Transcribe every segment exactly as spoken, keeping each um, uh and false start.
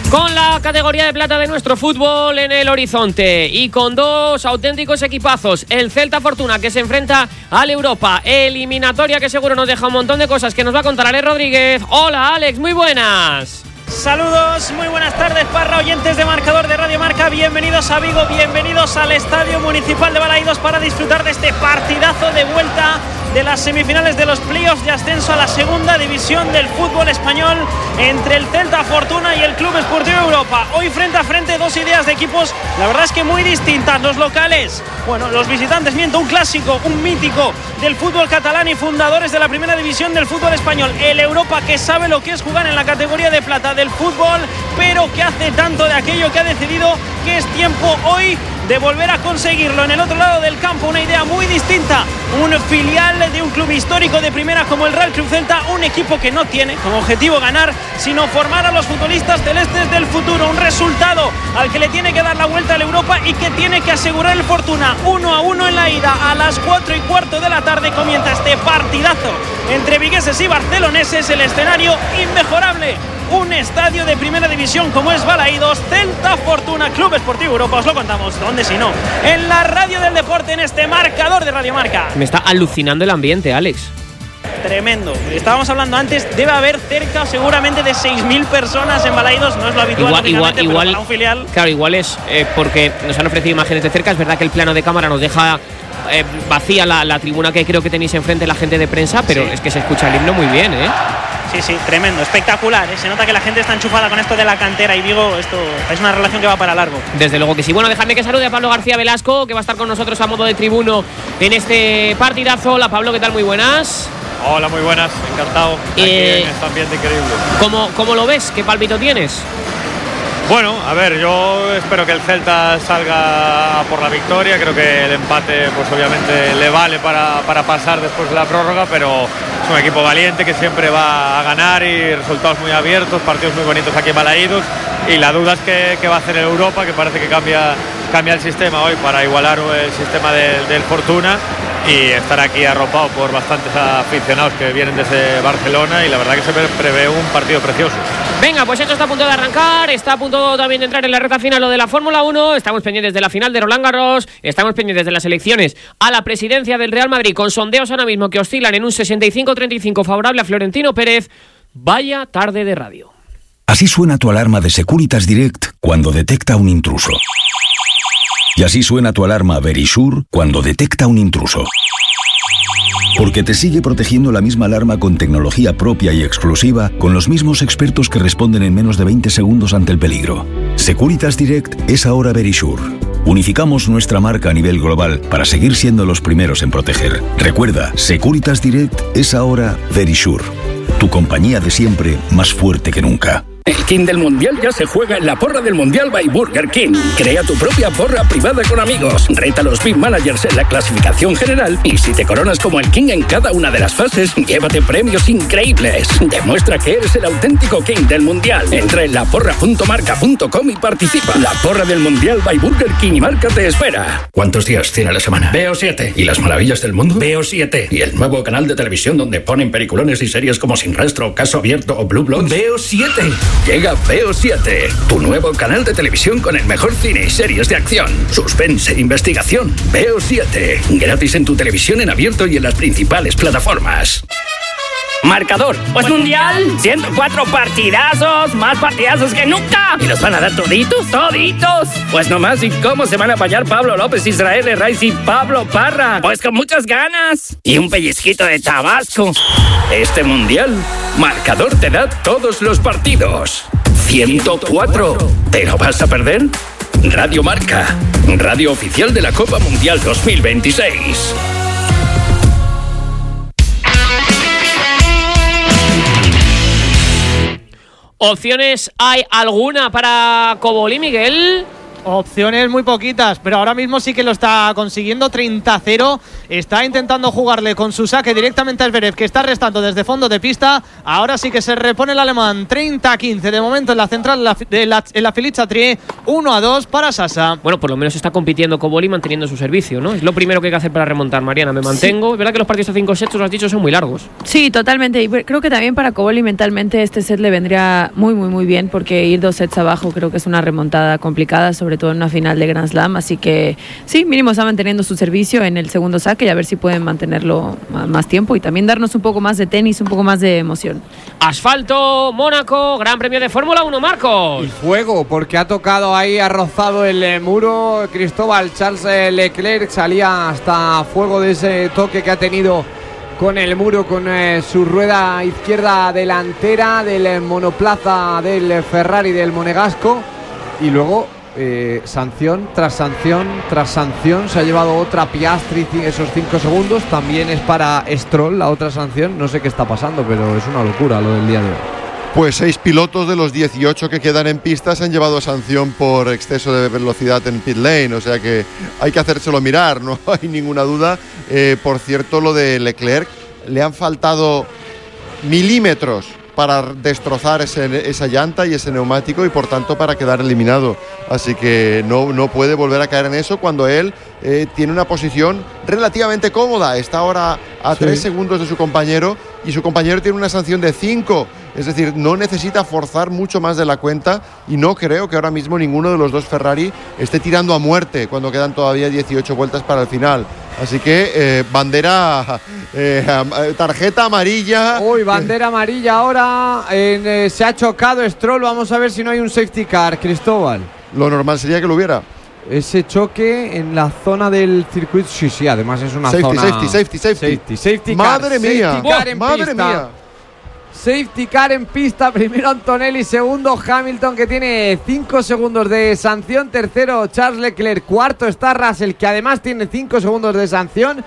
Con la categoría de plata de nuestro fútbol en el horizonte y con dos auténticos equipazos, el Celta Fortuna que se enfrenta al Europa, eliminatoria que seguro nos deja un montón de cosas que nos va a contar Alex Rodríguez. Hola Alex, muy buenas. Saludos, muy buenas tardes, Parra, oyentes de Marcador de Radio Marca. Bienvenidos a Vigo, bienvenidos al Estadio Municipal de Balaídos para disfrutar de este partidazo de vuelta de las semifinales de los playoffs de ascenso a la segunda división del fútbol español entre el Celta Fortuna y el Club Esportivo Europa. Hoy frente a frente dos ideas de equipos, la verdad es que muy distintas. Los locales, bueno, los visitantes, miento, un clásico, un mítico del fútbol catalán y fundadores de la primera división del fútbol español. El Europa, que sabe lo que es jugar en la categoría de plata del fútbol, pero que hace tanto de aquello que ha decidido que es tiempo hoy de volver a conseguirlo. En el otro lado del campo, una idea muy distinta, un filial de un club histórico de primera como el Real Club Celta, un equipo que no tiene como objetivo ganar, sino formar a los futbolistas celestes del futuro, un resultado al que le tiene que dar la vuelta al Europa y que tiene que asegurar el Fortuna. Uno a uno en la ida, a las cuatro y cuarto de la tarde comienza este partidazo entre vigueses y barceloneses, el escenario inmejorable. Un estadio de primera división como es Balaídos, Celta Fortuna, Club Esportivo Europa. Os lo contamos, ¿dónde si no? En la radio del deporte, en este marcador de Radio Marca. Me está alucinando el ambiente, Alex. Tremendo. Estábamos hablando antes, debe haber cerca seguramente de seis mil personas en Balaídos. No es lo habitual, igual, igual, igual para un filial. Claro, igual es eh, porque nos han ofrecido imágenes de cerca. Es verdad que el plano de cámara nos deja eh, vacía la, la tribuna que creo que tenéis enfrente, la gente de prensa, pero sí, es que se escucha el himno muy bien, ¿eh? Sí, sí, tremendo, espectacular, ¿eh? Se nota que la gente está enchufada con esto de la cantera y Vigo, esto es una relación que va para largo. Desde luego que sí. Bueno, dejadme que salude a Pablo García Velasco, que va a estar con nosotros a modo de tribuno en este partidazo. Hola Pablo, ¿qué tal? Muy buenas. Hola, muy buenas, encantado eh, aquí en este ambiente increíble. ¿Cómo, ¿Cómo lo ves? ¿Qué pálpito tienes? Bueno, a ver, yo espero que el Celta salga por la victoria. Creo que el empate pues obviamente le vale para, para pasar después de la prórroga, pero es un equipo valiente que siempre va a ganar y resultados muy abiertos, partidos muy bonitos aquí en Balaídos, y la duda es que, que va a hacer el Europa, que parece que cambia, cambia el sistema hoy para igualar el sistema del, del Fortuna y estar aquí arropado por bastantes aficionados que vienen desde Barcelona, y la verdad que se prevé un partido precioso. Venga, pues esto está a punto de arrancar, está a punto también de entrar en la recta final lo de la Fórmula uno, estamos pendientes de la final de Roland Garros, estamos pendientes de las elecciones a la presidencia del Real Madrid, con sondeos ahora mismo que oscilan en un sesenta y cinco treinta y cinco favorable a Florentino Pérez. Vaya tarde de radio. Así suena tu alarma de Securitas Direct cuando detecta un intruso. Y así suena tu alarma Verisure cuando detecta un intruso. Porque te sigue protegiendo la misma alarma con tecnología propia y exclusiva, con los mismos expertos que responden en menos de veinte segundos ante el peligro. Securitas Direct es ahora Verisure. Unificamos nuestra marca a nivel global para seguir siendo los primeros en proteger. Recuerda, Securitas Direct es ahora Verisure. Tu compañía de siempre, más fuerte que nunca. El King del Mundial ya se juega en la porra del Mundial by Burger King. Crea tu propia porra privada con amigos. Reta a los Big Managers en la clasificación general y si te coronas como el King en cada una de las fases, llévate premios increíbles. Demuestra que eres el auténtico King del Mundial. Entra en la porra punto marca punto com y participa. La porra del Mundial by Burger King y Marca te espera. ¿Cuántos días tiene la semana? Veo siete. ¿Y las maravillas del mundo? Veo siete. ¿Y el nuevo canal de televisión donde ponen peliculones y series como Sin Rastro, Caso Abierto o Blue Bloods? Veo siete. Llega Veo siete, tu nuevo canal de televisión con el mejor cine y series de acción, suspense e investigación. Veo siete, gratis en tu televisión en abierto y en las principales plataformas. Marcador, pues mundial, ciento cuatro partidazos, más partidazos que nunca. ¿Y los van a dar toditos? ¿Toditos? Pues nomás, ¿y cómo se van a apañar Pablo López, Israel Herraiz y Pablo Parra? Pues con muchas ganas. Y un pellizquito de Tabasco. Este mundial, Marcador te da todos los partidos. ciento cuatro, ¿te lo vas a perder? Radio Marca, radio oficial de la Copa Mundial dos mil veintiséis. ¿Opciones hay alguna para Cobolí, Miguel? Opciones muy poquitas, pero ahora mismo sí que lo está consiguiendo. Treinta a cero. Está intentando jugarle con su saque directamente a Zverev, que está restando desde fondo de pista. Ahora sí que se repone el alemán. Treinta a quince de momento en la central de la, en la Felice-Chatrier. uno a dos para Sasa. Bueno, por lo menos está compitiendo Cobolli manteniendo su servicio, ¿no? Es lo primero que hay que hacer para remontar, Mariana. Me mantengo. Sí. Es verdad que los partidos a cinco sets, tú lo has dicho, son muy largos. Sí, totalmente. Y creo que también para Cobolli mentalmente este set le vendría muy, muy, muy bien, porque ir dos sets abajo creo que es una remontada complicada, sobre todo en una final de Grand Slam. Así que sí, mínimo está manteniendo su servicio en el segundo saque y a ver si pueden mantenerlo más tiempo y también darnos un poco más de tenis, un poco más de emoción. Asfalto, Mónaco, Gran Premio de Fórmula uno, Marcos. Y fuego, porque ha tocado ahí, ha rozado el eh, muro Cristóbal. Charles eh, Leclerc salía hasta fuego de ese toque que ha tenido con el muro, con eh, su rueda izquierda delantera del eh, monoplaza del Ferrari del Monegasco. Y luego eh, sanción tras sanción tras sanción. Se ha llevado otra Piastri esos cinco segundos. También es para Stroll la otra sanción. No sé qué está pasando, pero es una locura lo del día de hoy. Pues seis pilotos de los dieciocho que quedan en pista se han llevado sanción por exceso de velocidad en pit lane, o sea que hay que hacérselo mirar, no hay ninguna duda. Eh, por cierto, lo de Leclerc, le han faltado milímetros para destrozar ese, esa llanta y ese neumático y por tanto para quedar eliminado. Así que no, no puede volver a caer en eso cuando él eh, tiene una posición relativamente cómoda. Está ahora a sí. tres segundos de su compañero y su compañero tiene una sanción de cinco. Es decir, no necesita forzar mucho más de la cuenta y no creo que ahora mismo ninguno de los dos Ferrari esté tirando a muerte cuando quedan todavía dieciocho vueltas para el final. Así que eh, bandera, eh, tarjeta amarilla. Uy, bandera amarilla ahora. En, eh, se ha chocado Stroll. Vamos a ver si no hay un safety car, Cristóbal. Lo normal sería que lo hubiera. Ese choque en la zona del circuito. Sí, sí, además es una safety, zona. Safety, safety, safety. Safety, safety car. Madre mía. Safety car en Madre pista. mía. Safety car en pista, primero Antonelli, segundo Hamilton, que tiene cinco segundos de sanción, tercero Charles Leclerc, cuarto está Russell, que además tiene cinco segundos de sanción.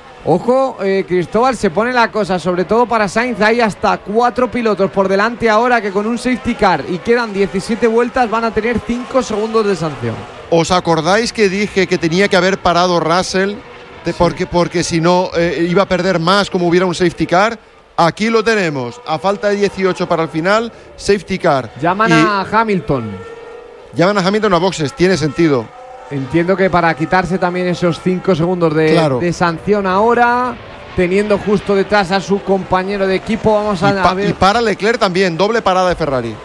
Ojo, eh, Cristóbal, se pone la cosa, sobre todo para Sainz, hay hasta cuatro pilotos por delante ahora que con un safety car y quedan diecisiete vueltas van a tener cinco segundos de sanción. ¿Os acordáis que dije que tenía que haber parado Russell? De, sí. Porque, porque si no eh, iba a perder más como hubiera un safety car. Aquí lo tenemos, a falta de dieciocho para el final, safety car. Llaman y a Hamilton. Llaman a Hamilton a boxes, tiene sentido. Entiendo que para quitarse también esos cinco segundos de, claro. de sanción ahora, teniendo justo detrás a su compañero de equipo, vamos a, y pa- a ver. Y para Leclerc también, doble parada de Ferrari.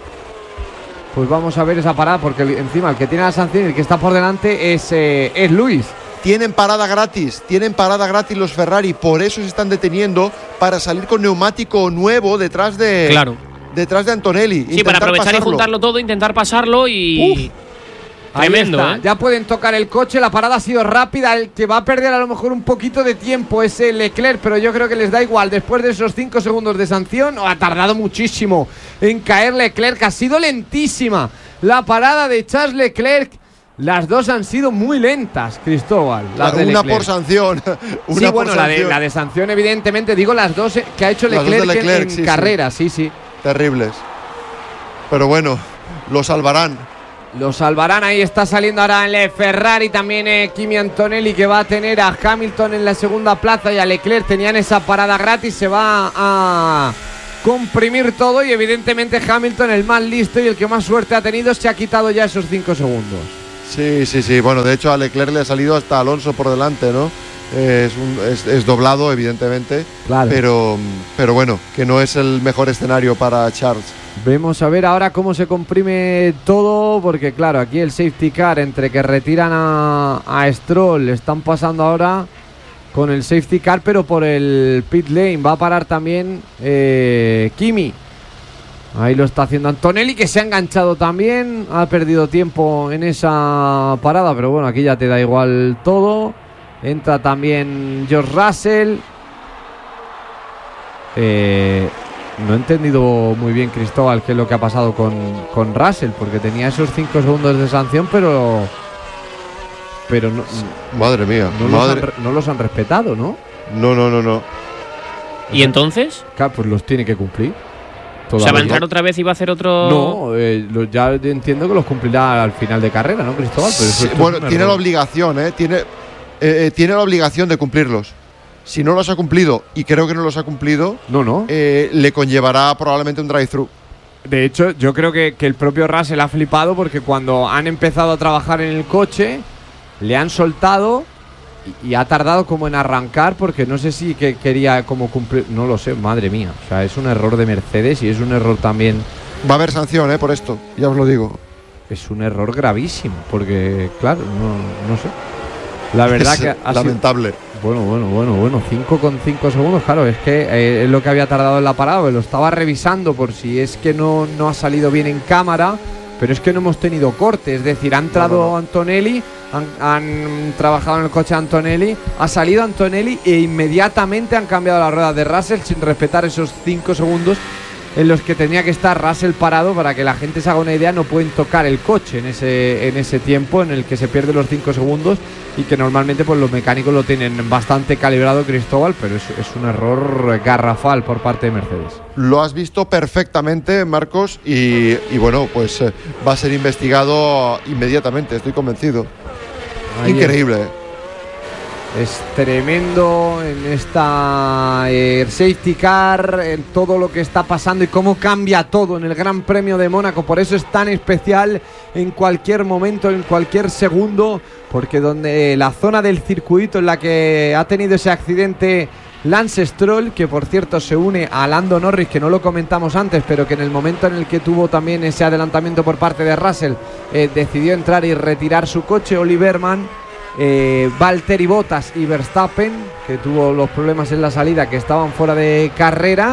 Pues vamos a ver esa parada, porque el, encima el que tiene la sanción y el que está por delante es, eh, es Luis. Tienen parada gratis, tienen parada gratis los Ferrari, por eso se están deteniendo para salir con neumático nuevo detrás de claro. detrás de Antonelli. Sí, para aprovechar pasarlo. y juntarlo todo, intentar pasarlo y... Uf. Tremendo, ¿eh? Ya pueden tocar el coche, la parada ha sido rápida, el que va a perder a lo mejor un poquito de tiempo es el Leclerc, pero yo creo que les da igual, después de esos cinco segundos de sanción, oh, ha tardado muchísimo en caer Leclerc, ha sido lentísima la parada de Charles Leclerc. Las dos han sido muy lentas, Cristóbal. Las claro, una por sanción. Una sí, por bueno, sanción. La, de, la de sanción, evidentemente, digo las dos que ha hecho Leclerc, Leclerc en, en sí, carrera, sí. sí, sí. Terribles. Pero bueno, lo salvarán. Lo salvarán, ahí está saliendo ahora el Ferrari, también eh, Kimi Antonelli, que va a tener a Hamilton en la segunda plaza y a Leclerc tenían esa parada gratis, se va a comprimir todo y evidentemente Hamilton, el más listo y el que más suerte ha tenido, se ha quitado ya esos cinco segundos. Sí, sí, sí. Bueno, de hecho a Leclerc le ha salido hasta Alonso por delante, ¿no? Eh, es, un, es, es doblado, evidentemente. Claro. Pero, pero bueno, que no es el mejor escenario para Charles. Vemos a ver ahora cómo se comprime todo, porque claro, aquí el safety car, entre que retiran a, a Stroll, están pasando ahora con el safety car, pero por el pit lane va a parar también eh, Kimi. Ahí lo está haciendo Antonelli, que se ha enganchado también, ha perdido tiempo en esa parada, pero bueno, aquí ya te da igual todo. Entra también George Russell. Eh, no he entendido muy bien, Cristóbal, qué es lo que ha pasado con, con Russell, porque tenía esos cinco segundos de sanción, pero pero no, madre mía, no, madre. Los han, no los han respetado, ¿no? No, no, no, no. ¿Y entonces? Claro, pues los tiene que cumplir. O sea, ¿va a entrar otra vez y va a hacer otro...? No, eh, lo, ya entiendo que los cumplirá al final de carrera, ¿no, Cristóbal? Pero eso, sí, bueno, tiene error. la obligación, ¿eh? Tiene, eh, tiene la obligación de cumplirlos. Si no los ha cumplido, y creo que no los ha cumplido, no, no. Eh, le conllevará probablemente un drive-thru. De hecho, yo creo que, que el propio Russell ha flipado porque cuando han empezado a trabajar en el coche, le han soltado y, y ha tardado como en arrancar porque no sé si que quería como cumplir, no lo sé, madre mía. O sea, es un error de Mercedes y es un error también... Va a haber sanción, ¿eh? Por esto, ya os lo digo. Es un error gravísimo porque, claro, no, no sé. La verdad es que ha lamentable. Sido, bueno, bueno, bueno, bueno, cinco con cinco segundos, claro, es que eh, es lo que había tardado en la parada, lo estaba revisando por si es que no, no ha salido bien en cámara, pero es que no hemos tenido corte, es decir, ha entrado no, no, no. Antonelli, han, han trabajado en el coche Antonelli, ha salido Antonelli e inmediatamente han cambiado las ruedas de Russell sin respetar esos cinco segundos en los que tenía que estar Russell parado. Para que la gente se haga una idea, no pueden tocar el coche en ese, en ese tiempo en el que se pierden los cinco segundos y que normalmente pues los mecánicos lo tienen bastante calibrado, Cristóbal, pero es, es un error garrafal por parte de Mercedes. Lo has visto perfectamente, Marcos, y, y bueno, pues eh, va a ser investigado inmediatamente, estoy convencido. Ahí Increíble. Es. Es tremendo en esta eh, safety car, en todo lo que está pasando y cómo cambia todo en el Gran Premio de Mónaco. Por eso es tan especial en cualquier momento, en cualquier segundo, porque donde la zona del circuito en la que ha tenido ese accidente Lance Stroll, que por cierto se une a Lando Norris, que no lo comentamos antes, pero que en el momento en el que tuvo también ese adelantamiento por parte de Russell, eh, decidió entrar y retirar su coche. Oliverman, Eh, Valtteri Bottas y Verstappen, que tuvo los problemas en la salida, que estaban fuera de carrera,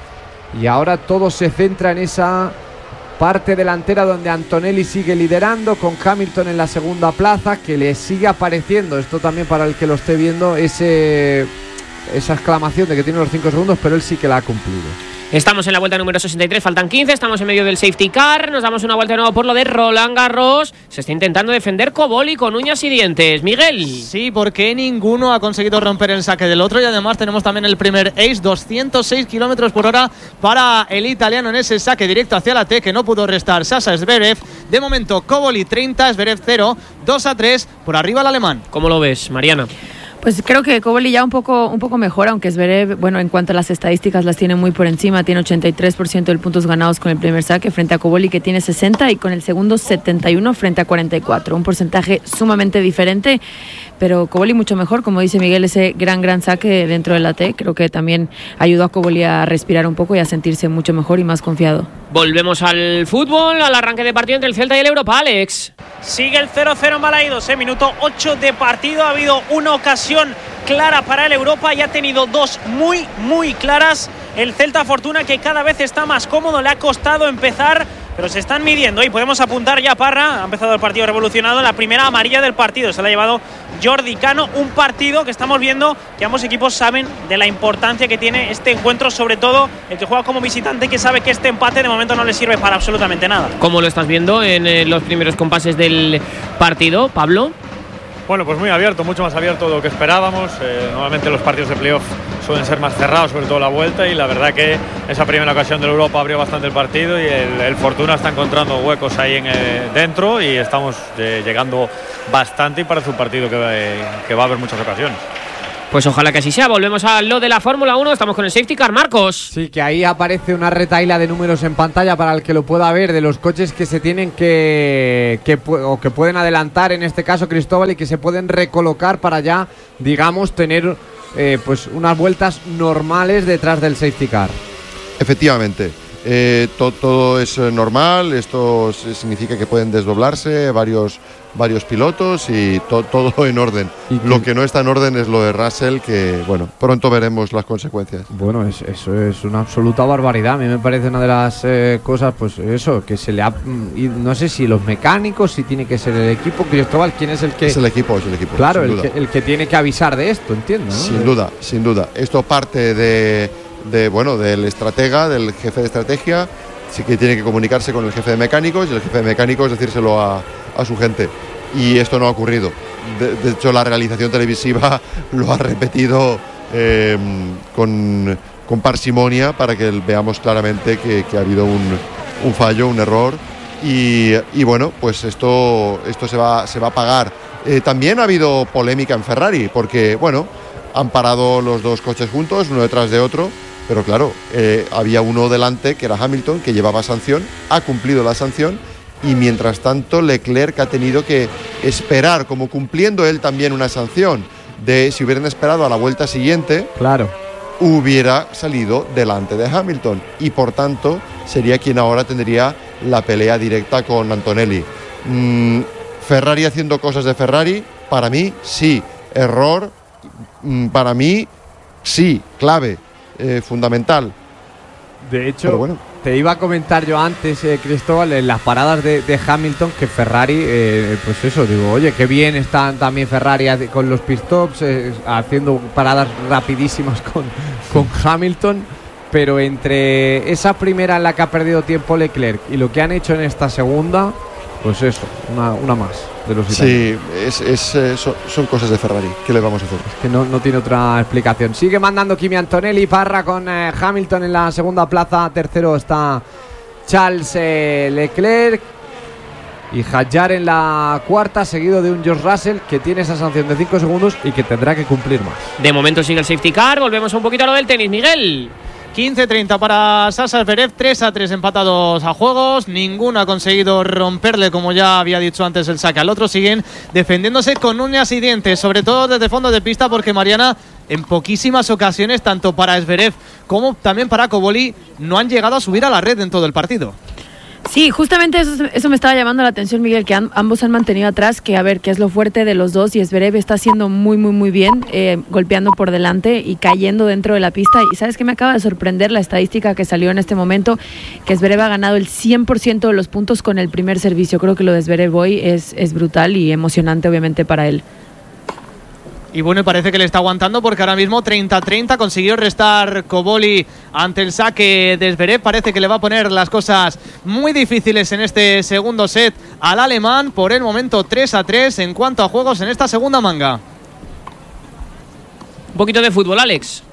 y ahora todo se centra en esa parte delantera donde Antonelli sigue liderando con Hamilton en la segunda plaza, que le sigue apareciendo, esto también para el que lo esté viendo, ese, esa exclamación de que tiene los cinco segundos, pero él sí que la ha cumplido. Estamos en la vuelta número sesenta y tres, faltan quince, estamos en medio del safety car, nos damos una vuelta de nuevo por lo de Roland Garros. Se está intentando defender Koboli con uñas y dientes. Miguel. Sí, porque ninguno ha conseguido romper el saque del otro, y además tenemos también el primer ace, doscientos seis kilómetros por hora para el italiano en ese saque directo hacia la T que no pudo restar Sasha Zverev. De momento Koboli treinta, Zverev cero, dos a tres por arriba el alemán. ¿Cómo lo ves, Mariana? Pues creo que Koboli ya un poco, un poco mejor, aunque Zverev, bueno, en cuanto a las estadísticas las tiene muy por encima, tiene ochenta y tres por ciento de puntos ganados con el primer saque frente a Koboli, que tiene sesenta, y con el segundo setenta y uno frente a cuarenta y cuatro, un porcentaje sumamente diferente, pero Koboli mucho mejor, como dice Miguel, ese gran, gran saque dentro de la T, creo que también ayudó a Koboli a respirar un poco y a sentirse mucho mejor y más confiado. Volvemos al fútbol, al arranque de partido entre el Celta y el Europa, Alex. Sigue el cero cero en Balaídos, eh, minuto ocho de partido, ha habido una ocasión clara para el Europa y ha tenido dos muy, muy claras. El Celta Fortuna, que cada vez está más cómodo, le ha costado empezar, pero se están midiendo y podemos apuntar ya. Parra, ha empezado el partido revolucionado, la primera amarilla del partido se la ha llevado Jordi Cano, un partido que estamos viendo que ambos equipos saben de la importancia que tiene este encuentro, sobre todo el que juega como visitante, que sabe que este empate de momento no le sirve para absolutamente nada. ¿Cómo lo estás viendo en eh, los primeros compases del partido, Pablo? Bueno, pues muy abierto, mucho más abierto de lo que esperábamos. Eh, normalmente los partidos de playoff suelen ser más cerrados, sobre todo la vuelta, y la verdad que esa primera ocasión del Europa abrió bastante el partido y el, el Fortuna está encontrando huecos ahí en, eh, dentro, y estamos eh, llegando bastante, y parece un partido que, eh, que va a haber muchas ocasiones. Pues ojalá que así sea. Volvemos a lo de la Fórmula uno. Estamos con el safety car, Marcos. Sí, que ahí aparece una retaila de números en pantalla para el que lo pueda ver, de los coches que se tienen que, que o que pueden adelantar, en este caso Cristóbal, y que se pueden recolocar para ya, digamos, tener eh, pues unas vueltas normales detrás del safety car. Efectivamente. Eh, to, todo es normal, esto significa que pueden desdoblarse varios, varios pilotos y to, todo en orden. Que, lo que no está en orden es lo de Russell, que bueno, pronto veremos las consecuencias. Bueno, es, eso es una absoluta barbaridad. A mí me parece una de las eh, cosas, pues eso, que se le ha... No sé si los mecánicos, si tiene que ser el equipo. Cristóbal, ¿quién es el que...? Es el equipo, es el equipo. Claro, el que, el que tiene que avisar de esto, entiendo, ¿no? Sin duda, sin duda. Esto parte de... de bueno, del estratega, del jefe de estrategia, sí que tiene que comunicarse con el jefe de mecánicos, y el jefe de mecánicos decírselo a, a su gente, y esto no ha ocurrido. De, de hecho, la realización televisiva lo ha repetido eh, con, con parsimonia para que veamos claramente que, que ha habido un, un fallo, un error. Y, y bueno, pues esto, esto se va, se va a pagar. Eh, también ha habido polémica en Ferrari, porque bueno, han parado los dos coches juntos, uno detrás de otro, pero claro, eh, había uno delante que era Hamilton, que llevaba sanción, ha cumplido la sanción, y mientras tanto Leclerc ha tenido que esperar, como cumpliendo él también una sanción, de si hubieran esperado a la vuelta siguiente, claro, hubiera salido delante de Hamilton, y por tanto sería quien ahora tendría la pelea directa con Antonelli. Mm, Ferrari haciendo cosas de Ferrari, para mí sí, error, mm, para mí sí, clave, eh, fundamental. De hecho, pero bueno, te iba a comentar yo antes, eh, Cristóbal, en las paradas de, de Hamilton, que Ferrari, eh, pues eso, digo, oye, qué bien están también Ferrari con los pit stops, eh, haciendo paradas rapidísimas con, con Hamilton, pero entre esa primera en la que ha perdido tiempo Leclerc y lo que han hecho en esta segunda, pues eso, una, una más de los italianos. Sí, es, es, eh, son, son cosas de Ferrari. ¿Qué le vamos a hacer? Es que no, no tiene otra explicación. Sigue mandando Kimi Antonelli, Parra con eh, Hamilton en la segunda plaza. Tercero está Charles eh, Leclerc. Y Hadjar en la cuarta, seguido de un George Russell que tiene esa sanción de cinco segundos y que tendrá que cumplir más. De momento sigue el safety car. Volvemos un poquito a lo del tenis, Miguel. quince treinta para Sasha Zverev, tres a tres empatados a juegos. Ninguno ha conseguido romperle, como ya había dicho antes, el saque al otro. Siguen defendiéndose con uñas y dientes, sobre todo desde fondo de pista, porque Mariana, en poquísimas ocasiones, tanto para Zverev como también para Cobolli, no han llegado a subir a la red en todo el partido. Sí, justamente eso, eso me estaba llamando la atención, Miguel, que han, ambos han mantenido atrás, que a ver, qué es lo fuerte de los dos, y Zverev está haciendo muy, muy, muy bien, eh, golpeando por delante y cayendo dentro de la pista. Y ¿sabes qué? Me acaba de sorprender la estadística que salió en este momento, que Zverev ha ganado el cien por ciento de los puntos con el primer servicio. Creo que lo de Zverev hoy es, es brutal y emocionante, obviamente, para él. Y bueno, parece que le está aguantando, porque ahora mismo treinta a treinta consiguió restar Cobolli ante el saque de Zverev. Parece que le va a poner las cosas muy difíciles en este segundo set al alemán. Por el momento tres a tres en cuanto a juegos en esta segunda manga. Un poquito de fútbol, Alex.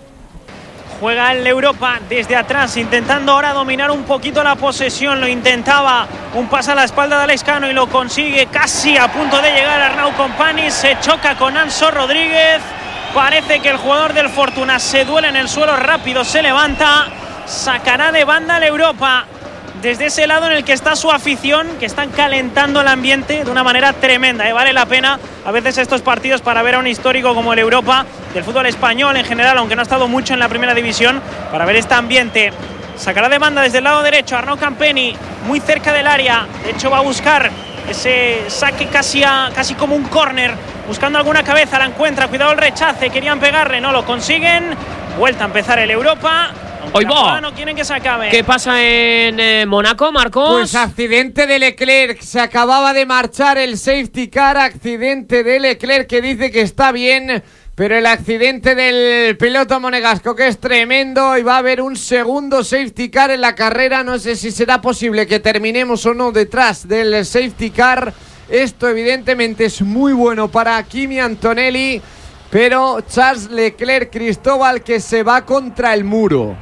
Juega el Europa desde atrás, intentando ahora dominar un poquito la posesión. Lo intentaba, un pase a la espalda de Alex Cano y lo consigue, casi a punto de llegar a Arnau Company. Se choca con Anso Rodríguez. Parece que el jugador del Fortuna se duele en el suelo, rápido se levanta. Sacará de banda el Europa desde ese lado en el que está su afición, que están calentando el ambiente de una manera tremenda, ¿eh? Vale la pena a veces estos partidos para ver a un histórico como el Europa del fútbol español en general, aunque no ha estado mucho en la primera división, para ver este ambiente. Sacará de banda desde el lado derecho Arnau Campeni, muy cerca del área. De hecho va a buscar ese saque casi, a, casi como un córner, buscando alguna cabeza, la encuentra, cuidado el rechace, querían pegarle, no lo consiguen. Vuelta a empezar el Europa. Hoy va. No quieren que se acabe. ¿Qué pasa en eh, Mónaco, Marcos? Pues accidente de Leclerc. Se acababa de marchar el safety car. Accidente de Leclerc, que dice que está bien, pero el accidente del piloto monegasco, que es tremendo, y va a haber un segundo safety car en la carrera. No sé si será posible que terminemos o no detrás del safety car. Esto evidentemente es muy bueno para Kimi Antonelli, pero Charles Leclerc, Cristóbal, que se va contra el muro.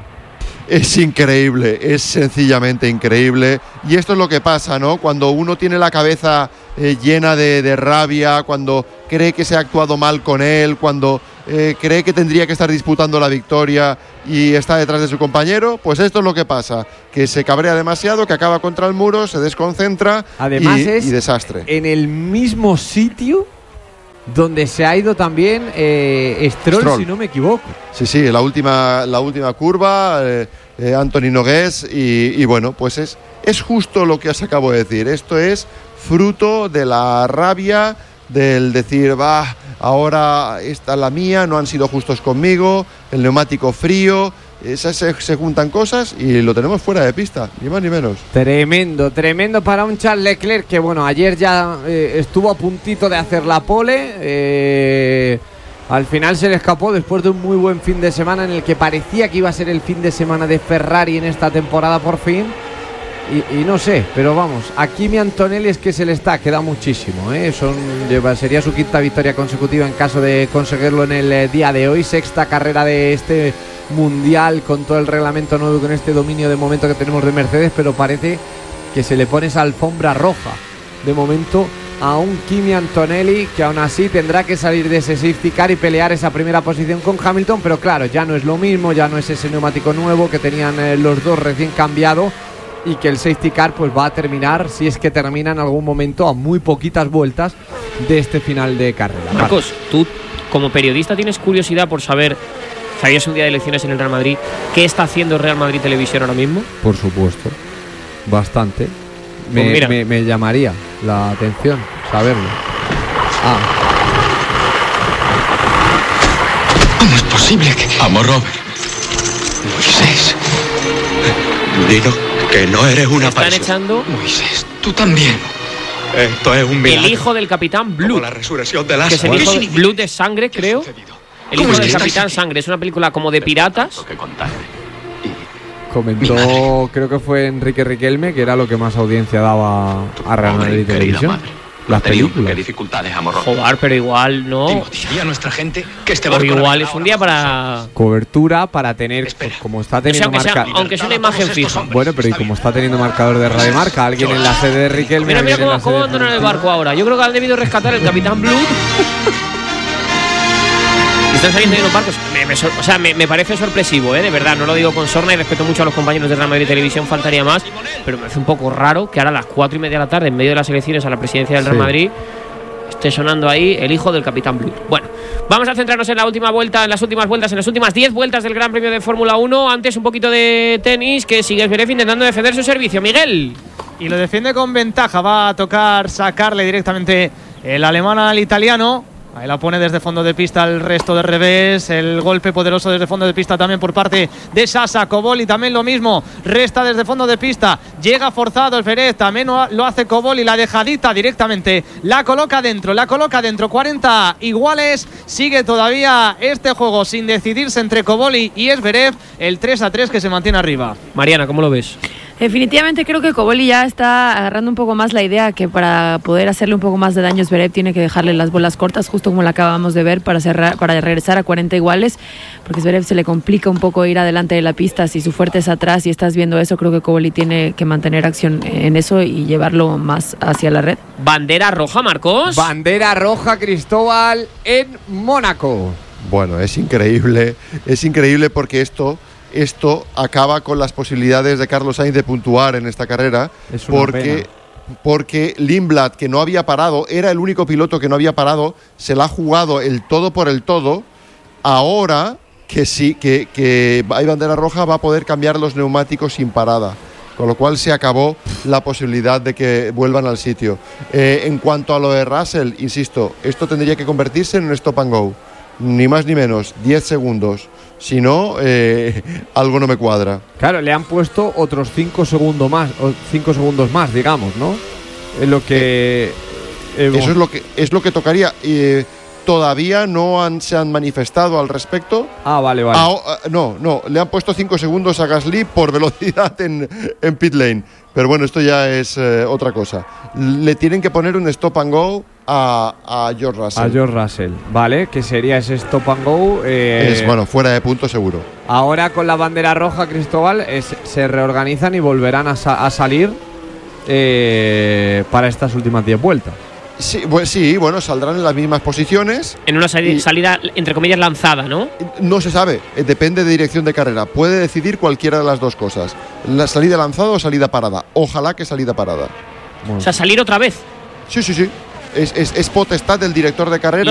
Es increíble, es sencillamente increíble. Y esto es lo que pasa, ¿no? Cuando uno tiene la cabeza eh, llena de, de rabia, cuando cree que se ha actuado mal con él, cuando eh, cree que tendría que estar disputando la victoria y está detrás de su compañero, pues esto es lo que pasa, que se cabrea demasiado, que acaba contra el muro, se desconcentra. Además y, es y desastre. En el mismo sitio donde se ha ido también eh, Stroll, Stroll, si no me equivoco. Sí, sí, la última, la última curva, eh, eh, Anthony Nogués, y, y bueno, pues es, es justo lo que os acabo de decir. Esto es fruto de la rabia, del decir, va, ahora esta es la mía, no han sido justos conmigo, el neumático frío. Esas se, se juntan cosas y lo tenemos fuera de pista, ni más ni menos. Tremendo, tremendo para un Charles Leclerc que, bueno, ayer ya eh, estuvo a puntito de hacer la pole. Eh, al final se le escapó después de un muy buen fin de semana en el que parecía que iba a ser el fin de semana de Ferrari en esta temporada por fin. Y, y no sé, pero vamos, a Kimi Antonelli es que se le está, queda muchísimo, ¿eh? Son, sería su quinta victoria consecutiva en caso de conseguirlo en el eh, día de hoy. Sexta carrera de este mundial con todo el reglamento nuevo, con este dominio de momento que tenemos de Mercedes, pero parece que se le pone esa alfombra roja de momento a un Kimi Antonelli, que aún así tendrá que salir de ese safety car y pelear esa primera posición con Hamilton, pero claro, ya no es lo mismo, ya no es ese neumático nuevo que tenían eh, los dos recién cambiado, y que el safety car pues va a terminar, si es que termina en algún momento, a muy poquitas vueltas de este final de carrera. Marcos, tú como periodista tienes curiosidad por saber, sabías un día de elecciones en el Real Madrid, ¿qué está haciendo Real Madrid Televisión ahora mismo? Por supuesto, bastante. Me, Pues me, me llamaría la atención saberlo. Ah. ¿Cómo es posible que...? Vamos, Robert. Moisés. Dinos que no eres una Están aparición. echando Moisés, tú también. Esto es un milagro. el hijo del Capitán Blood, Como la resurrección de que es Lázaro. el hijo ¿Qué de significa? Blood de Sangre, creo. El hijo ¿Cómo es del que Capitán estáis aquí? Sangre. Es una película como de piratas. Que contarme. Comentó, creo que fue Enrique Riquelme, que era lo que más audiencia daba a Real Pobre Madrid y querida Televisión. madre. Las Ha tenido ¿Qué películas. dificultades, amor? Joder, pero igual no. Y a nuestra gente que este O barco igual navegará es un día para... Cobertura para tener, Espera. pues, como está O sea, teniendo aunque sea, marca. aunque sea una imagen fija. Bueno, pero y como está teniendo marcador de Radio Marca, alguien en la sede de Riquelme. Mira, mira alguien en cómo, la sede cómo de abandonan el Florentino. barco ahora. Yo creo que han debido rescatar el Capitán Blood. Y están saliendo de unos barcos. Me, me sor- o sea, me, me parece sorpresivo, ¿eh? De verdad, no lo digo con sorna y respeto mucho a los compañeros de Real Madrid Televisión, faltaría más. Pero me parece un poco raro que ahora a las cuatro y media de la tarde, en medio de las elecciones a la presidencia del Real Sí. Madrid, esté sonando ahí el hijo del Capitán Blood. Bueno, vamos a centrarnos en la última vuelta, en las últimas vueltas, en las últimas diez vueltas del Gran Premio de Fórmula uno. Antes un poquito de tenis, que sigue Zverev intentando defender su servicio. Miguel. Y lo defiende con ventaja. Va a tocar sacarle directamente el alemán al italiano. Ahí la pone desde fondo de pista el resto de revés. El golpe poderoso desde fondo de pista también por parte de Sasa. Koboli también lo mismo. Resta desde fondo de pista. Llega forzado el Zverev. También lo hace Koboli. La dejadita directamente. La coloca dentro. La coloca dentro. cuarenta iguales. Sigue todavía este juego sin decidirse entre Koboli y Zverev. El tres a tres que se mantiene arriba. Mariana, ¿cómo lo ves? Definitivamente creo que Koboli ya está agarrando un poco más la idea que para poder hacerle un poco más de daño a Zverev tiene que dejarle las bolas cortas, justo como la acabamos de ver, para cerrar, para regresar a cuarenta iguales, porque Zverev se le complica un poco ir adelante de la pista. Si su fuerte es atrás y estás viendo eso, creo que Koboli tiene que mantener acción en eso y llevarlo más hacia la red. Bandera roja, Marcos. Bandera roja, Cristóbal, en Mónaco. Bueno, es increíble, es increíble porque esto, esto acaba con las posibilidades de Carlos Sainz de puntuar en esta carrera, Es una porque, pena. porque Lindblad, que no había parado, era el único piloto que no había parado, se la ha jugado el todo por el todo. Ahora que sí, que, que hay bandera roja, va a poder cambiar los neumáticos sin parada. Con lo cual se acabó la posibilidad de que vuelvan al sitio. Eh, en cuanto a lo de Russell, insisto, esto tendría que convertirse en un stop and go. Ni más ni menos, diez segundos. Si no, eh, algo no me cuadra. Claro, le han puesto otros cinco segundos más, o cinco segundos más, digamos, ¿no? Es lo que. eh, Eso es lo que, es lo que tocaría. Eh, todavía no han, se han manifestado al respecto. Ah, vale, vale. Ah, oh, ah, no, no, le han puesto cinco segundos a Gasly por velocidad en, en pit lane. Pero bueno, esto ya es eh, otra cosa. Le tienen que poner un stop and go a, a George Russell. A George Russell, vale, que sería ese stop and go. eh, Es, bueno, fuera de punto seguro. Ahora con la bandera roja, Cristóbal, es- se reorganizan y volverán a, sa- a salir eh, para estas últimas diez vueltas. Sí, pues, sí, bueno, saldrán en las mismas posiciones. En una sali- Y- salida, entre comillas, lanzada, ¿no? No se sabe, eh, depende de dirección de carrera. Puede decidir cualquiera de las dos cosas. La salida lanzada o salida parada. Ojalá que salida parada. O sea, salir otra vez. Sí, sí, sí. Es, es, es potestad del director de carrera.